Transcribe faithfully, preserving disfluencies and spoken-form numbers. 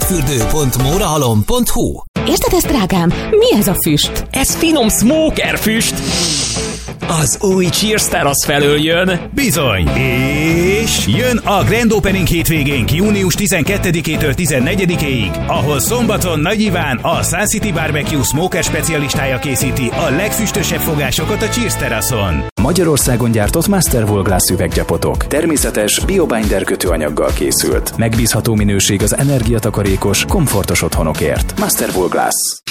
hősfürdő pont mórahalom pont hu. Érted ezt, drágám? Mi ez a füst? Ez finom smoker füst. Az új Cheers Terrasz felől jön. Bizony. És jön a Grand Opening hétvégén június tizenkettedikétől tizennegyedikéig, ahol szombaton Nagy Iván, a Sun City Barbecue smoker specialistája készíti a legfüstösebb fogásokat a Cheers Terraszon. Magyarországon gyártott Masterwool Glass üveggyapotok. Természetes, biobinder kötőanyaggal készült. Megbízható minőség az energiatakarékos, komfortos otthonokért. Masterwool Glass.